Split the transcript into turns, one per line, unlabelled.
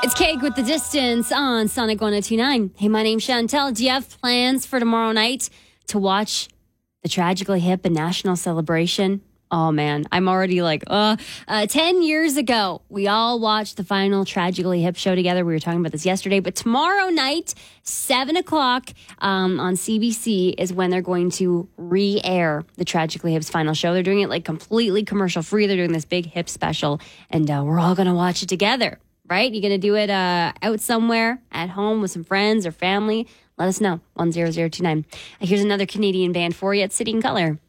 It's Cake with the Distance on Sonic 1029. Hey, my name's Chantel. Do you have plans for tomorrow night to watch the Tragically Hip and National Celebration? Oh, man, I'm already like, 10 years ago, we all watched the final Tragically Hip show together. We were talking about this yesterday. But tomorrow night, 7 o'clock on CBC is when they're going to re-air the Tragically Hip's final show. They're doing it like completely commercial free. They're doing this big hip special, and we're all going to watch it together. Right? You're going to do it out somewhere at home with some friends or family. Let us know. 10029. Here's another Canadian band for you at City and Color.